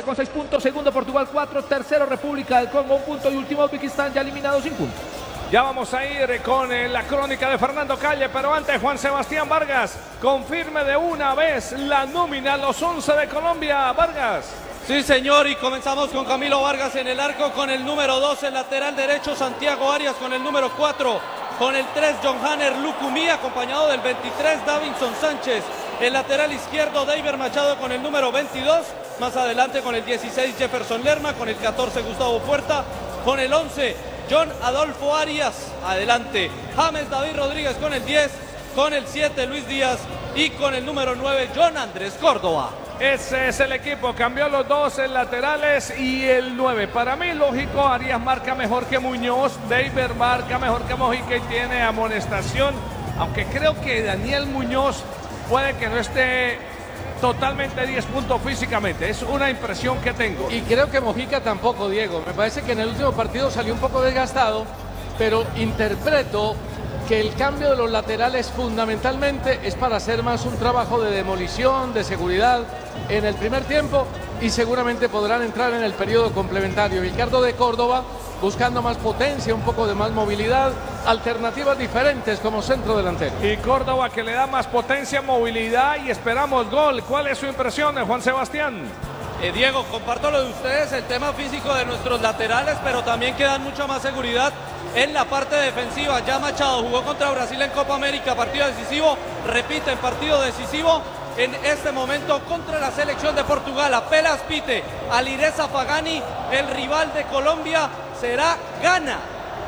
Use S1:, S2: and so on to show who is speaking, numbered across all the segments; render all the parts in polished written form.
S1: con 6 puntos, segundo Portugal 4, tercero República del Congo 1 punto y último Uzbekistán ya eliminado sin puntos.
S2: Ya vamos a ir con la crónica de Fernando Calle, pero antes Juan Sebastián Vargas, confirme de una vez la nómina, los 11 de Colombia. Vargas.
S3: Sí, señor, y comenzamos con Camilo Vargas en el arco, con el número 2, el lateral derecho Santiago Arias, con el número 4, con el 3, John Hanner Lucumí, acompañado del 23, Davinson Sánchez, el lateral izquierdo, David Machado, con el número 22, más adelante con el 16, Jefferson Lerma, con el 14, Gustavo Puerta, con el 11, John Adolfo Arias, adelante, James David Rodríguez con el 10, con el 7, Luis Díaz, y con el número 9, John Andrés Córdoba.
S2: Ese es el equipo, cambió los dos en laterales y el 9. Para mí, lógico, Arias marca mejor que Muñoz, David marca mejor que Mojica y tiene amonestación, aunque creo que Daniel Muñoz puede que no esté totalmente 10 puntos físicamente, es una impresión que tengo.
S4: Y creo que Mojica tampoco, Diego, me parece que en el último partido salió un poco desgastado, pero interpreto que el cambio de los laterales fundamentalmente es para hacer más un trabajo de demolición, de seguridad en el primer tiempo y seguramente podrán entrar en el periodo complementario. Ricardo de Córdoba buscando más potencia, un poco de más movilidad, alternativas diferentes como centro delantero.
S2: Y Córdoba que le da más potencia, movilidad y esperamos gol. ¿Cuál es su impresión, Juan Sebastián?
S3: Diego, comparto lo de ustedes, el tema físico de nuestros laterales, pero también queda mucha más seguridad en la parte defensiva. Ya Machado jugó contra Brasil en Copa América, partido decisivo, repite en partido decisivo en este momento contra la selección de Portugal. Apenas pite Alireza Pagani, el rival de Colombia será Ghana.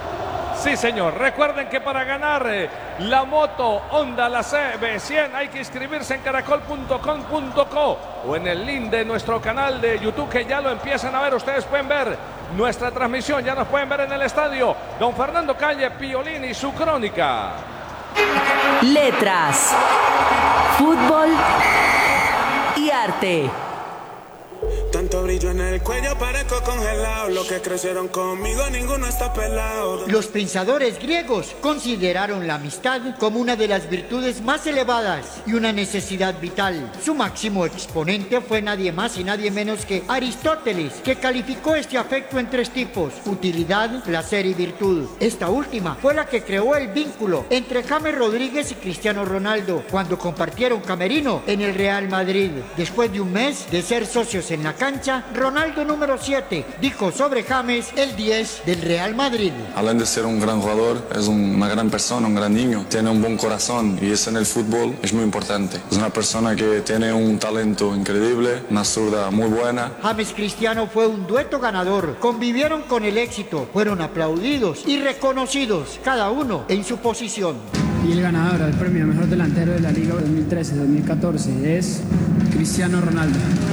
S2: Sí, señor. Recuerden que para ganar la moto Honda, la CB100, hay que inscribirse en caracol.com.co o en el link de nuestro canal de YouTube, que ya lo empiezan a ver. Ustedes pueden ver nuestra transmisión, ya nos pueden ver en el estadio. Don Fernando Calle, Piolín y su crónica.
S5: Letras, fútbol y arte.
S6: Tanto brillo en el cuello, parezco congelado. Los que crecieron conmigo, ninguno está pelado.
S7: Los pensadores griegos consideraron la amistad como una de las virtudes más elevadas y una necesidad vital. Su máximo exponente fue nadie más y nadie menos que Aristóteles, que calificó este afecto en 3 tipos: utilidad, placer y virtud. Esta última fue la que creó el vínculo entre James Rodríguez y Cristiano Ronaldo cuando compartieron camerino en el Real Madrid. Después de un mes de ser socios en la cancha, Ronaldo número 7 dijo sobre James, el 10 del Real Madrid.
S8: Además de ser un gran jugador, es una gran persona, un gran niño, tiene un buen corazón y eso en el fútbol es muy importante. Es una persona que tiene un talento increíble, una zurda muy buena.
S7: James Cristiano fue un dueto ganador, convivieron con el éxito, fueron aplaudidos y reconocidos, cada uno en su posición.
S9: Y el ganador del premio Mejor Delantero de la Liga 2013-2014 es Cristiano Ronaldo.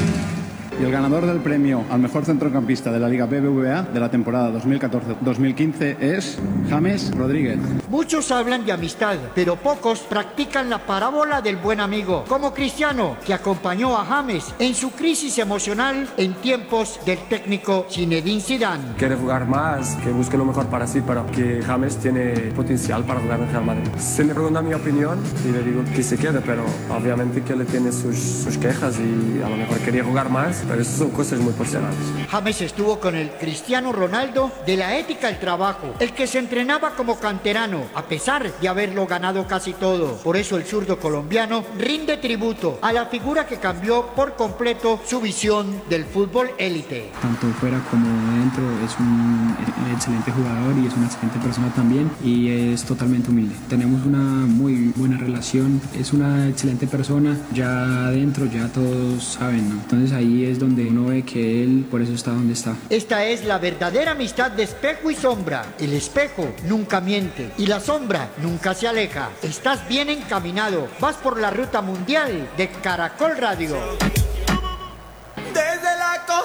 S10: Y el ganador del premio al mejor centrocampista de la Liga BBVA de la temporada 2014-2015 es James Rodríguez.
S7: Muchos hablan de amistad, pero pocos practican la parábola del buen amigo, como Cristiano, que acompañó a James en su crisis emocional en tiempos del técnico Zinedine Zidane.
S11: Quiere jugar más, que busque lo mejor para sí, pero que James tiene potencial para jugar en Real Madrid. Se me pregunta mi opinión y le digo que se quede, pero obviamente que le tiene sus quejas y a lo mejor quería jugar más. Pero eso son cosas muy personales.
S7: James estuvo con el Cristiano Ronaldo de la ética al trabajo, el que se entrenaba como canterano, a pesar de haberlo ganado casi todo. Por eso el zurdo colombiano rinde tributo a la figura que cambió por completo su visión del fútbol élite.
S9: Tanto fuera como dentro es un excelente jugador y es una excelente persona también, y es totalmente humilde. Tenemos una muy buena relación, es una excelente persona. Ya adentro ya todos saben, ¿no? Entonces ahí es donde uno ve que él por eso está donde está.
S7: Esta es la verdadera amistad de espejo y sombra. El espejo nunca miente y la sombra nunca se aleja. Estás bien encaminado, vas por la ruta mundial de Caracol Radio.